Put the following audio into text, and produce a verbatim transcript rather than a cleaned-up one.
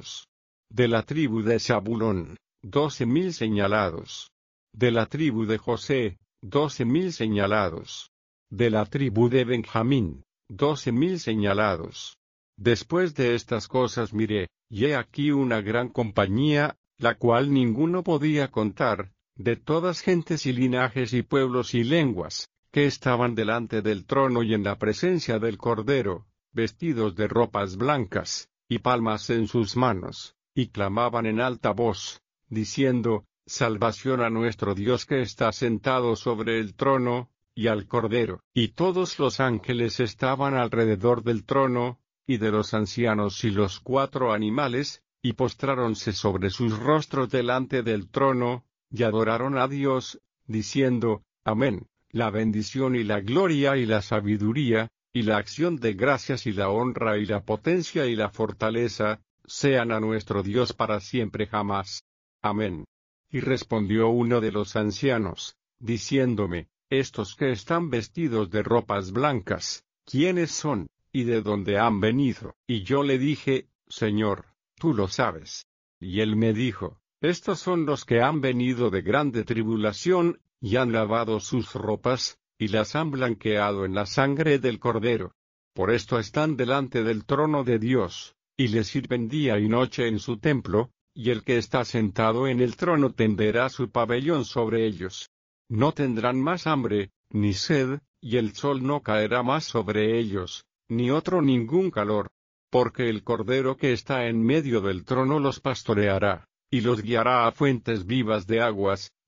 señalados. De la tribu de Zabulón, doce mil señalados. De la tribu de José, doce mil señalados. De la tribu de Benjamín, doce mil señalados. Después de estas cosas miré, y he aquí una gran compañía, la cual ninguno podía contar, de todas gentes y linajes y pueblos y lenguas, que estaban delante del trono y en la presencia del Cordero, vestidos de ropas blancas, y palmas en sus manos, y clamaban en alta voz, diciendo, Salvación a nuestro Dios que está sentado sobre el trono, y al Cordero. Y todos los ángeles estaban alrededor del trono, y de los ancianos y los cuatro animales, y postráronse sobre sus rostros delante del trono, y adoraron a Dios, diciendo, Amén, la bendición y la gloria y la sabiduría, y la acción de gracias y la honra y la potencia y la fortaleza, sean a nuestro Dios para siempre jamás. Amén. Y respondió uno de los ancianos, diciéndome, Estos que están vestidos de ropas blancas, ¿quiénes son, y de dónde han venido? Y yo le dije, Señor, tú lo sabes. Y él me dijo, Estos son los que han venido de grande tribulación, y han lavado sus ropas, y las han blanqueado en la sangre del Cordero. Por esto están delante del trono de Dios, y le sirven día y noche en su templo, y el que está sentado en el trono tenderá su pabellón sobre ellos. No tendrán más hambre, ni sed, y el sol no caerá más sobre ellos, ni otro ningún calor. Porque el Cordero que está en medio del trono los pastoreará, y los guiará a fuentes vivas de aguas,